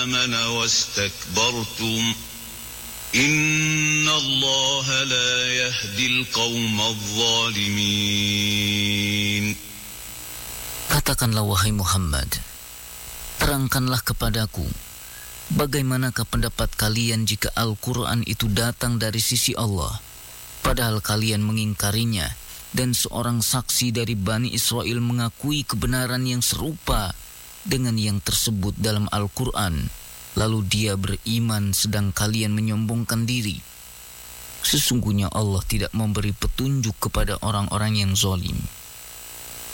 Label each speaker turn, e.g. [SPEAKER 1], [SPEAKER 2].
[SPEAKER 1] آمن واستكبرتم إن الله لا يهدي القوم الظالمين.
[SPEAKER 2] Katakanlah wahai Muhammad, terangkanlah kepadaku, bagaimanakah pendapat kalian jika Al-Quran itu datang dari sisi Allah, padahal kalian mengingkarinya, dan seorang saksi dari Bani Israel mengakui kebenaran yang serupa dengan yang tersebut dalam Al-Quran, lalu dia beriman sedang kalian menyombongkan diri. Sesungguhnya Allah tidak memberi petunjuk kepada orang-orang yang zalim.